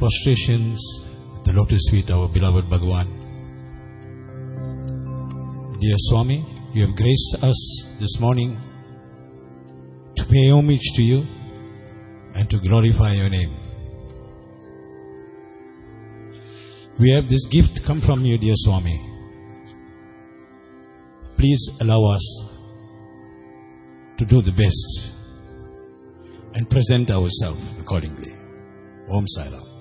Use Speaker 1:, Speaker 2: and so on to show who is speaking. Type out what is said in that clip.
Speaker 1: prostrations at the lotus feet of our beloved Bhagavan. Dear Swami, you have graced us this morning to pay homage to you and to glorify your name. We have this gift come from you, dear Swami. Please allow us to do the best and present ourselves accordingly. Om Sai Ram.